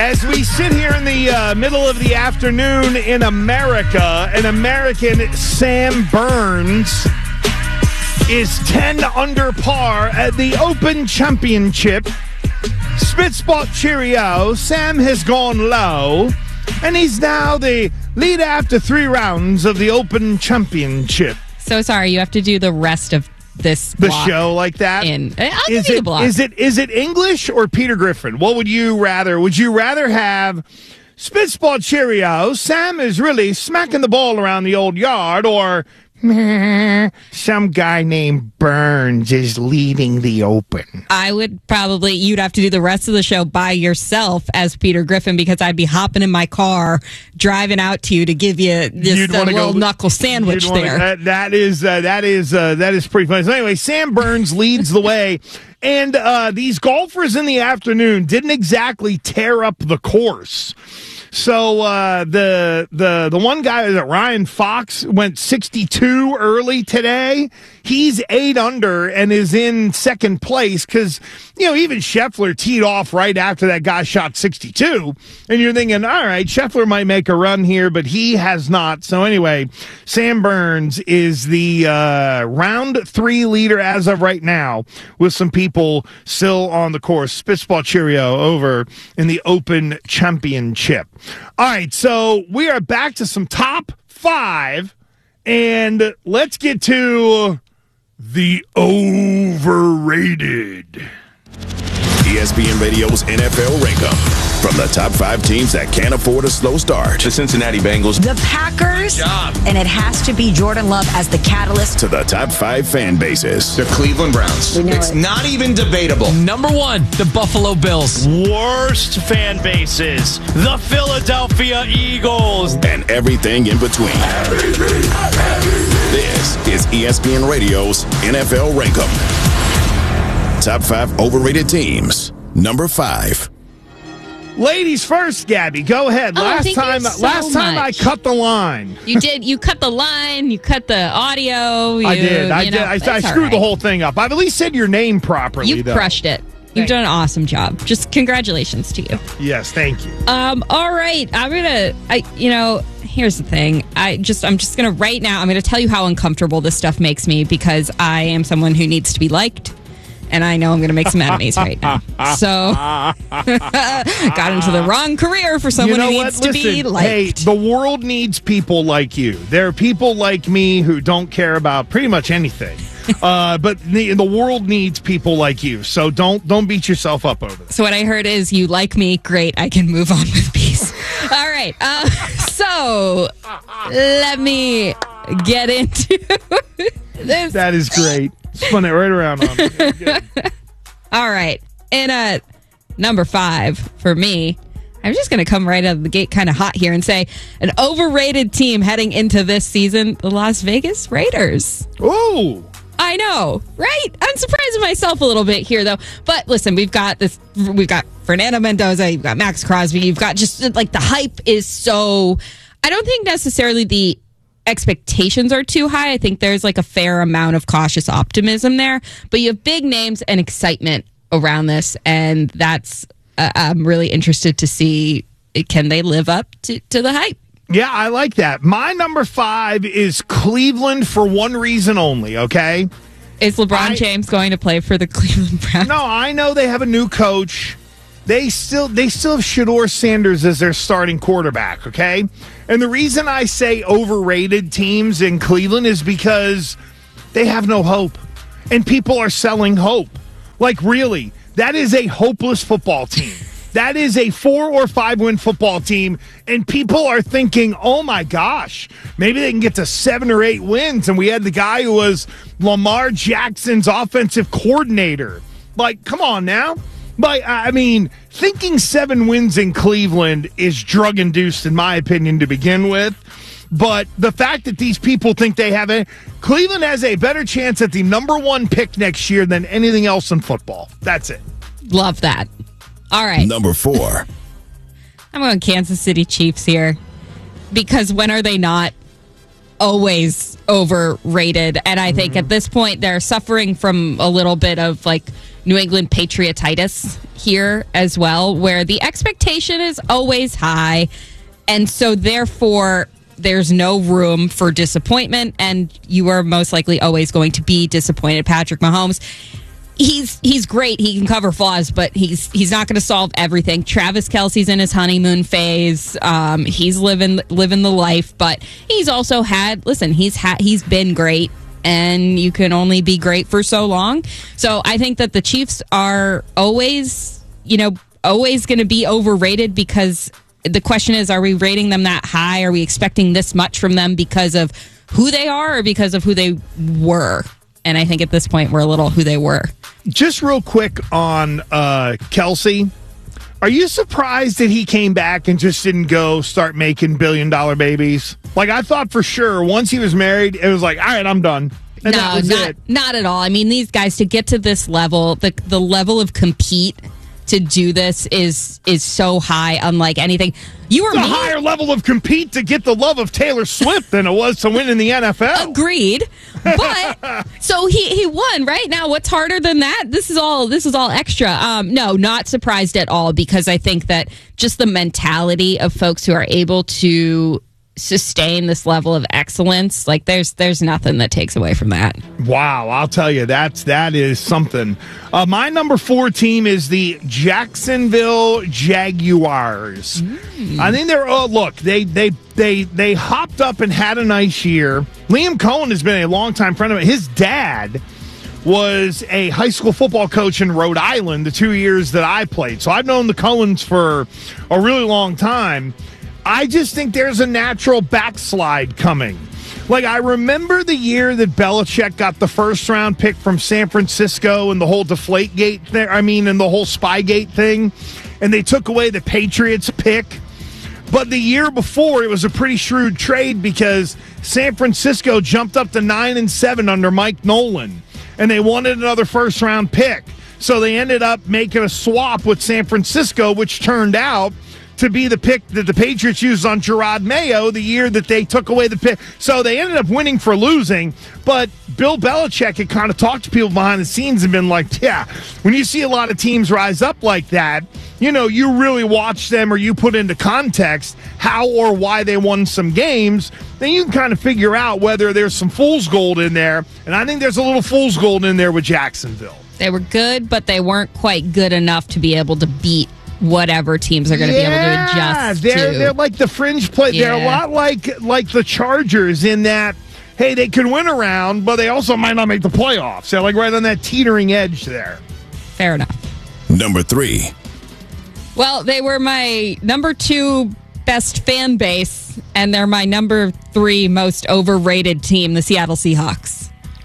As we sit here in the middle of the afternoon in America, an American, Sam Burns, is 10 under par at the Open Championship. Spitspot cheerio. Sam has gone low, and he's now the leader after 3 rounds of the Open Championship. So sorry, you have to do the rest of this the show like that. I'll give you the block. Is it English or Peter Griffin? What would you rather? Would you rather have Spitspot cheerio, Sam is really smacking the ball around the old yard, or some guy named Burns is leading the Open? I would you'd have to do the rest of the show by yourself as Peter Griffin, because I'd be hopping in my car, driving out to you to give you this little knuckle sandwich there. That is pretty funny. So anyway, Sam Burns leads the way. And these golfers in the afternoon didn't exactly tear up the course. So the one guy, Ryan Fox, went 62 early today. He's 8 under and is in second place because, even Scheffler teed off right after that guy shot 62. And you're thinking, all right, Scheffler might make a run here, but he has not. So anyway, Sam Burns is the round 3 leader as of right now, with some people still on the course. Spitspot cheerio over in the Open Championship. All right, so we are back to some top 5, and let's get to the overrated. ESPN Radio's NFL Rankup. From the top 5 teams that can't afford a slow start. The Cincinnati Bengals. The Packers. And it has to be Jordan Love as the catalyst. To the top 5 fan bases. The Cleveland Browns. It's not even debatable. Number 1, the Buffalo Bills. Worst fan bases. The Philadelphia Eagles. And everything in between. This is ESPN Radio's NFL Rankup. Top 5 overrated teams. Number 5. Ladies first, Gabby. Go ahead. Last time I cut the line. You did. You cut the line. You cut the audio. I did. I screwed the whole thing up. I've at least said your name properly. You crushed it. You've done an awesome job. Just congratulations to you. Yes, thank you. All right. Here's the thing. I'm just gonna right now. I'm gonna tell you how uncomfortable this stuff makes me, because I am someone who needs to be liked. And I know I'm going to make some enemies right now. So, got into the wrong career for someone who needs to be liked. Hey, the world needs people like you. There are people like me who don't care about pretty much anything. But the world needs people like you. So don't beat yourself up over that. So what I heard is, you like me. Great. I can move on with peace. All right. So let me get into this. That is great. Spun it right around on me. All right. And number 5 for me, I'm just going to come right out of the gate kind of hot here and say an overrated team heading into this season, the Las Vegas Raiders. Oh, I know, right? I'm surprising myself a little bit here, though. But listen, we've got Fernando Mendoza, you've got Max Crosby, you've got just like the hype is so, I don't think necessarily the expectations are too high. I think there's like a fair amount of cautious optimism there, but you have big names and excitement around this, and that's I'm really interested to see, can they live up to the hype. Yeah, I like that. My number 5 is Cleveland for one reason only, okay? Is LeBron James going to play for the Cleveland Browns? No, I know they have a new coach. They still have Shedeur Sanders as their starting quarterback, okay? And the reason I say overrated teams in Cleveland is because they have no hope. And people are selling hope. Like, really, that is a hopeless football team. That is a 4 or 5 win football team, and people are thinking, oh my gosh, maybe they can get to 7 or 8 wins. And we had the guy who was Lamar Jackson's offensive coordinator. Like, come on now. But, I mean, thinking 7 wins in Cleveland is drug-induced, in my opinion, to begin with. But the fact that these people think they have it, Cleveland has a better chance at the number 1 pick next year than anything else in football. That's it. Love that. All right. Number 4. I'm going Kansas City Chiefs here, because when are they not always overrated? And I think at this point they're suffering from a little bit of like New England patriotitis here as well, where the expectation is always high. And so therefore, there's no room for disappointment, and you are most likely always going to be disappointed. Patrick Mahomes, he's great. He can cover flaws, but he's not going to solve everything. Travis Kelce's in his honeymoon phase. He's living the life, but he's also he's been great, and you can only be great for so long. So I think that the Chiefs are always going to be overrated, because the question is, are we rating them that high? Are we expecting this much from them because of who they are or because of who they were? And I think at this point, we're a little who they were. Just real quick on Kelce. Are you surprised that he came back and just didn't go start making billion-dollar babies? Like, I thought for sure once he was married, it was like, all right, I'm done. And not at all. I mean, these guys, to get to this level, the level of compete to do this is so high, unlike anything. It's a higher level of compete to get the love of Taylor Swift than it was to win in the NFL. Agreed. But so he won, right? Now what's harder than that? This is all extra. No, not surprised at all, because I think that just the mentality of folks who are able to sustain this level of excellence, like there's nothing that takes away from that. Wow, I'll tell you, that is something. My number 4 team is the Jacksonville Jaguars. I think they hopped up and had a nice year. Liam Cohen has been a longtime friend of mine. His dad was a high school football coach in Rhode Island the 2 years that I played. So I've known the Cohens for a really long time. I just think there's a natural backslide coming. Like, I remember the year that Belichick got the first-round pick from San Francisco and the whole Deflategate thing, and the whole Spygate thing, and they took away the Patriots pick. But the year before, it was a pretty shrewd trade, because San Francisco jumped up to 9-7 under Mike Nolan, and they wanted another first-round pick. So they ended up making a swap with San Francisco, which turned out to be the pick that the Patriots used on Gerard Mayo the year that they took away the pick. So they ended up winning for losing, but Bill Belichick had kind of talked to people behind the scenes and been like, yeah, when you see a lot of teams rise up like that, you really watch them, or you put into context how or why they won some games, then you can kind of figure out whether there's some fool's gold in there. And I think there's a little fool's gold in there with Jacksonville. They were good, but they weren't quite good enough to be able to beat whatever teams are going to be able to adjust. They're like the fringe play. Yeah. They're a lot like the Chargers in that, hey, they could win around, but they also might not make the playoffs. They're like right on that teetering edge there. Fair enough. Number 3. Well, they were my number 2 best fan base, and they're my number 3 most overrated team, the Seattle Seahawks.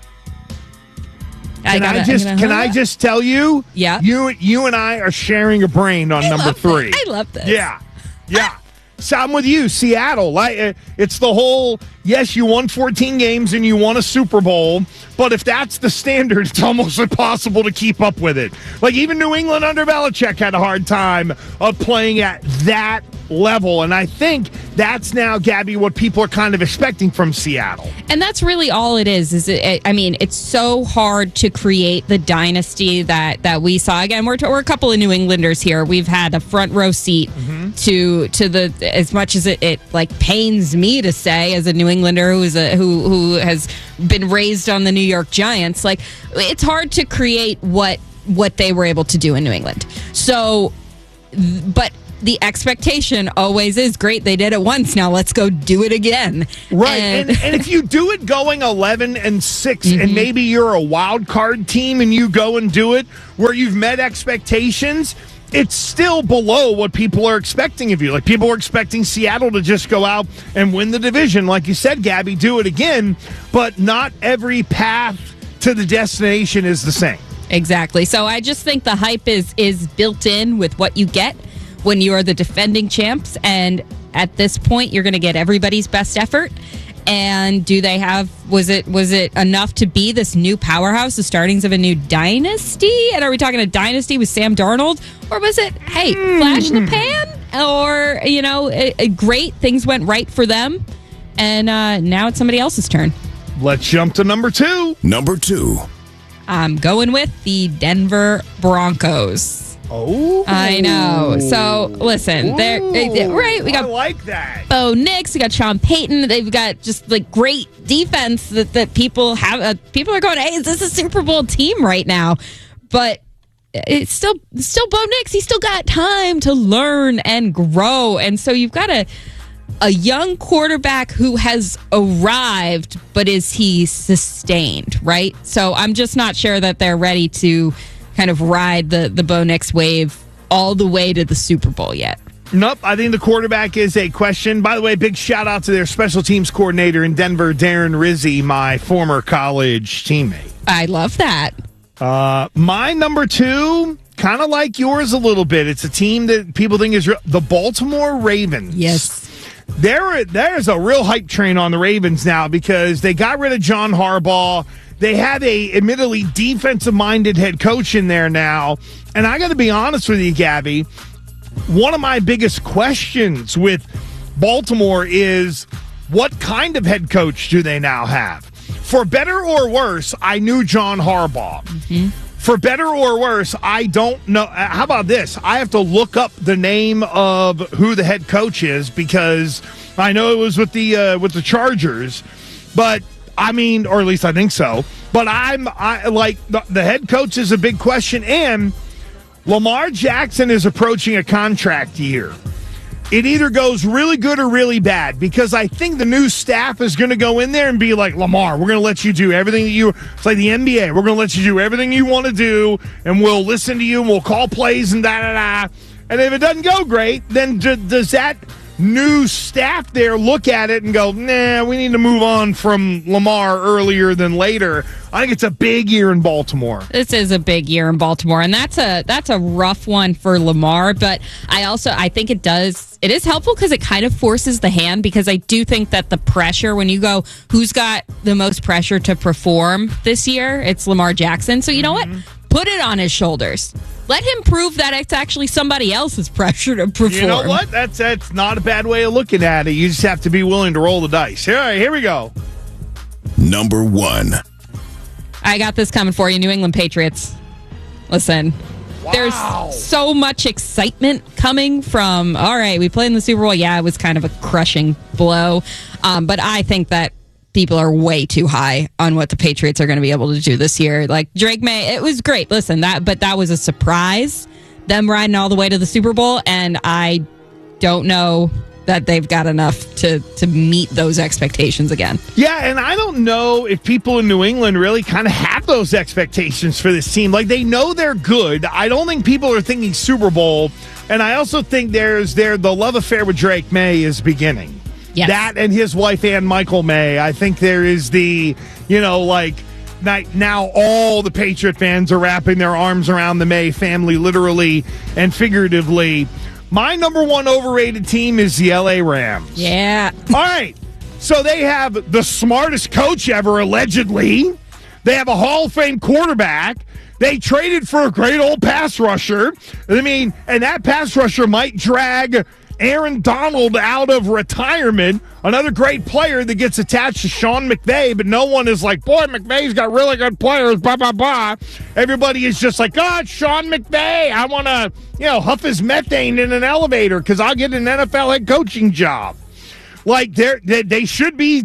Can I just tell you? Yeah. You and I are sharing a brain on number 3. I love this. Yeah. So I'm with you, Seattle. It's the whole, yes, you won 14 games and you won a Super Bowl, but if that's the standard, it's almost impossible to keep up with it. Like, even New England under Belichick had a hard time of playing at that level, and I think that's now, Gabby, what people are kind of expecting from Seattle. And that's really all it is it's so hard to create the dynasty that we saw. Again, we're a couple of New Englanders here. We've had a front row seat to the, as much as it like pains me to say, as a New Englander who has been raised on the New York Giants, like, it's hard to create what they were able to do in New England. So, but the expectation always is, great, they did it once, now let's go do it again. Right. And if you do it going 11-6 and maybe you're a wild card team and you go and do it where you've met expectations, it's still below what people are expecting of you. Like, people are expecting Seattle to just go out and win the division. Like you said, Gabby, do it again, but not every path to the destination is the same. Exactly. So I just think the hype is built in with what you get when you are the defending champs, and at this point you're going to get everybody's best effort. And do they have, was it enough to be this new powerhouse, the startings of a new dynasty? And are we talking a dynasty with Sam Darnold, or was it, hey, flash in the pan, or great, things went right for them, and now it's somebody else's turn? Let's jump to number 2. Number 2. I'm going with the Denver Broncos. Oh, I know. So listen, right? We got I like that. Bo Nix. We got Sean Payton. They've got just like great defense that people have. People are going, "Hey, is this a Super Bowl team right now?" But it's still Bo Nix. He's still got time to learn and grow, and so you've got a young quarterback who has arrived, but is he sustained? Right. So I'm just not sure that they're ready to kind of ride the Bo Nix wave all the way to the Super Bowl yet. Nope, I think the quarterback is a question. By the way, big shout out to their special teams coordinator in Denver, Darren Rizzi, my former college teammate. I love that. My number 2, kind of like yours a little bit. It's a team that people think is the Baltimore Ravens. Yes. There's a real hype train on the Ravens now because they got rid of John Harbaugh. They have a admittedly defensive-minded head coach in there now. And I got to be honest with you, Gabby, one of my biggest questions with Baltimore is what kind of head coach do they now have? For better or worse, I knew John Harbaugh. Mm-hmm. For better or worse, I don't know. How about this? I have to look up the name of who the head coach is because I know it was with the Chargers, but I mean, or at least I think so. But I like the head coach is a big question, and Lamar Jackson is approaching a contract year. It either goes really good or really bad because I think the new staff is going to go in there and be like, Lamar, we're going to let you do everything that it's like the NBA. We're going to let you do everything you want to do, and we'll listen to you, and we'll call plays and da-da-da. And if it doesn't go great, then does that new staff there look at it and go, nah, we need to move on from Lamar earlier than later? I think it's a big year in Baltimore. This is a big year in Baltimore, and that's a rough one for Lamar. But I think it is helpful because it kind of forces the hand, because I do think that the pressure, when you go, who's got the most pressure to perform this year, it's Lamar Jackson. So you know what? Put it on his shoulders. Let him prove that it's actually somebody else's pressure to perform. You know what? That's not a bad way of looking at it. You just have to be willing to roll the dice. All right, here we go. Number 1. I got this coming for you, New England Patriots. Listen, There's so much excitement coming from, all right, we played in the Super Bowl. Yeah, it was kind of a crushing blow. But I think that people are way too high on what the Patriots are going to be able to do this year. Like Drake May, it was great. Listen, that was a surprise, them riding all the way to the Super Bowl, and I don't know that they've got enough to meet those expectations again. Yeah, and I don't know if people in New England really kind of have those expectations for this team. Like, they know they're good. I don't think people are thinking Super Bowl, and I also think the love affair with Drake May is beginning. Yes. That and his wife, Ann Michael May. I think there is now all the Patriot fans are wrapping their arms around the May family, literally and figuratively. My number 1 overrated team is the LA Rams. Yeah. All right. So they have the smartest coach ever, allegedly. They have a Hall of Fame quarterback. They traded for a great old pass rusher. And that pass rusher might drag Aaron Donald out of retirement, another great player that gets attached to Sean McVay, but no one is like, boy, McVay's got really good players, blah, blah, blah. Everybody is just like, God, Sean McVay, I want to, huff his methane in an elevator because I'll get an NFL head coaching job. Like, they should be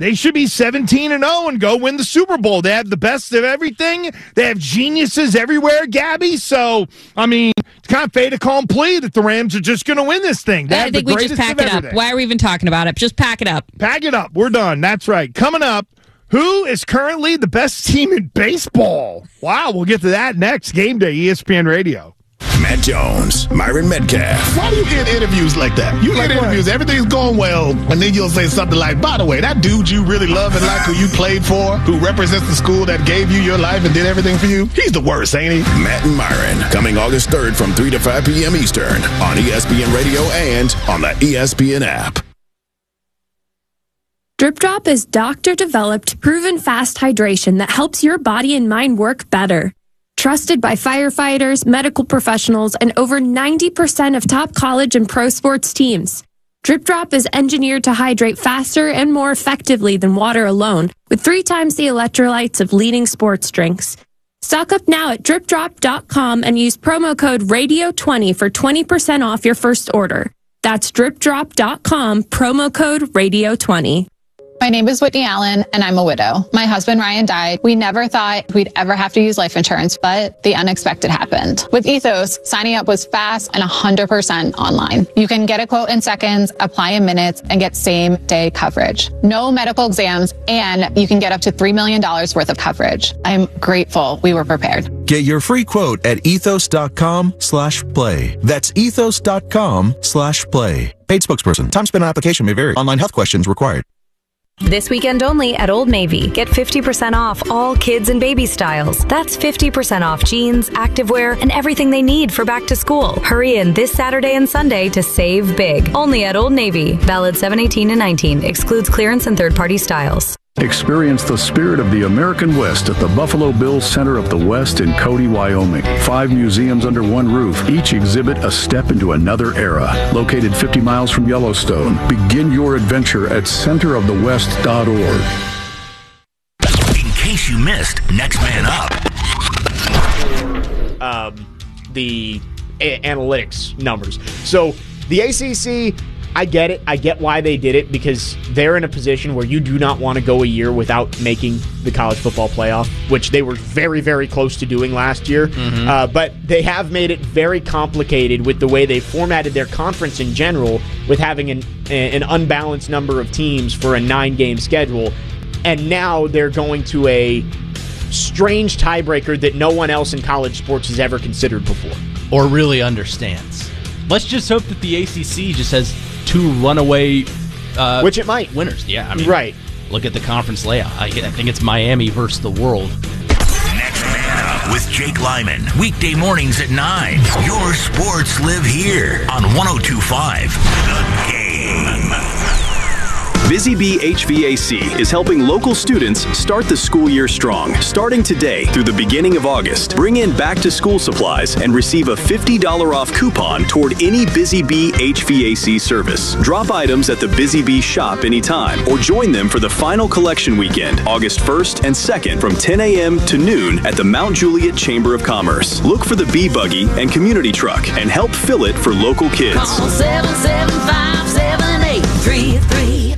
17-0 and go win the Super Bowl. They have the best of everything. They have geniuses everywhere, Gabby. So, it's kind of fait accompli that the Rams are just going to win this thing. I think we just pack it up. Why are we even talking about it? Just pack it up. Pack it up. We're done. That's right. Coming up, who is currently the best team in baseball? Wow, we'll get to that next. Game Day, ESPN Radio. Matt Jones, Myron Metcalf. Why do you get interviews like that? You get interviews, everything's going well, and then you'll say something like, by the way, that dude you really love and like, who you played for, who represents the school that gave you your life and did everything for you, he's the worst, ain't he? Matt and Myron, coming August 3rd from 3 to 5 p.m. Eastern on ESPN Radio and on the ESPN app. Drip Drop is doctor-developed, proven fast hydration that helps your body and mind work better. Trusted by firefighters, medical professionals, and over 90% of top college and pro sports teams. Drip Drop is engineered to hydrate faster and more effectively than water alone, with 3 times the electrolytes of leading sports drinks. Stock up now at dripdrop.com and use promo code RADIO20 for 20% off your first order. That's dripdrop.com, promo code RADIO20. My name is Whitney Allen, and I'm a widow. My husband, Ryan, died. We never thought we'd ever have to use life insurance, but the unexpected happened. With Ethos, signing up was fast and 100% online. You can get a quote in seconds, apply in minutes, and get same-day coverage. No medical exams, and you can get up to $3 million worth of coverage. I'm grateful we were prepared. Get your free quote at ethos.com/play. That's ethos.com/play. Paid spokesperson. Time spent on application may vary. Online health questions required. This weekend only at Old Navy. Get 50% off all kids and baby styles. That's 50% off jeans, activewear, and everything they need for back to school. Hurry in this Saturday and Sunday to save big. Only at Old Navy. Valid 7/18-19. Excludes clearance and third-party styles. Experience the spirit of the American West at the Buffalo Bills Center of the West in Cody, Wyoming. 5 museums under one roof. Each exhibit a step into another era. Located 50 miles from Yellowstone. Begin your adventure at centerofthewest.org. In case you missed Next Man Up. The analytics numbers. So the ACC, I get it. I get why they did it, because they're in a position where you do not want to go a year without making the college football playoff, which they were very, very close to doing last year. But they have made it very complicated with the way they formatted their conference in general, with having an unbalanced number of teams for a 9-game schedule. And now they're going to a strange tiebreaker that no one else in college sports has ever considered before. Or really understands. Let's just hope that the ACC just has 2 runaway which it might. winners. Yeah, I mean, right. Look at the conference layout. I think it's Miami versus the world. Next Man Up with Jake Lyman. Weekday mornings at 9. Your sports live here on 102.5 The Game. Busy Bee HVAC is helping local students start the school year strong. Starting today through the beginning of August, bring in back-to-school supplies and receive a $50 off coupon toward any Busy Bee HVAC service. Drop items at the Busy Bee shop anytime or join them for the final collection weekend, August 1st and 2nd from 10 a.m. to noon at the Mount Juliet Chamber of Commerce. Look for the Bee Buggy and community truck and help fill it for local kids. Call 775-7833.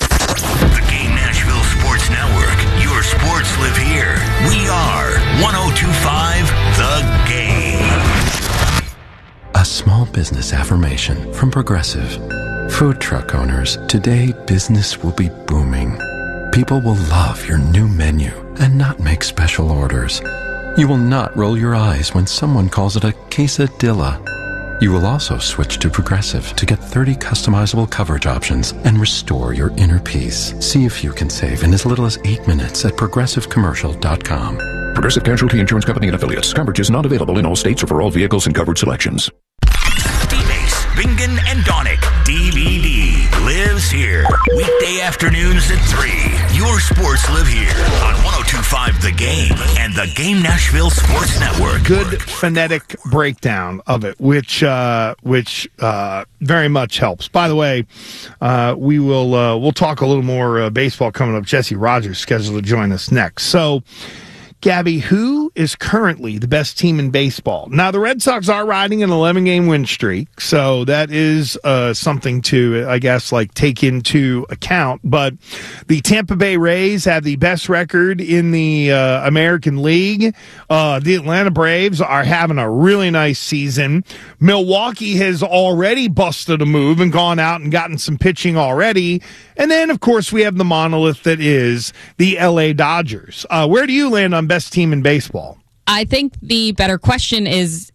Your sports live here. We are 102.5 The Game. A small business affirmation from Progressive. Food truck owners, today business will be booming. People will love your new menu and not make special orders. You will not roll your eyes when someone calls it a quesadilla. You will also switch to Progressive to get 30 customizable coverage options and restore your inner peace. See if you can save in as little as 8 minutes at progressivecommercial.com. Progressive Casualty Insurance Company and Affiliates. Coverage is not available in all states or for all vehicles and coverage selections. D-Base, Bingen, and Donick. DVD lives here. Weekday afternoons at 3. Your sports live here on 102.5 The Game and the Game Nashville Sports Network. Good phonetic breakdown of it, which very much helps. By the way, we'll talk a little more baseball coming up. Jesse Rogers scheduled to join us next. So, Gabby, who is currently the best team in baseball? Now, the Red Sox are riding an 11-game win streak, so that is something to, I guess, take into account. But the Tampa Bay Rays have the best record in the American League. The Atlanta Braves are having a really nice season. Milwaukee has already busted a move and gone out and gotten some pitching already. And then, of course, we have the monolith that is the L.A. Dodgers. Where do you land on best team in baseball? I think the better question is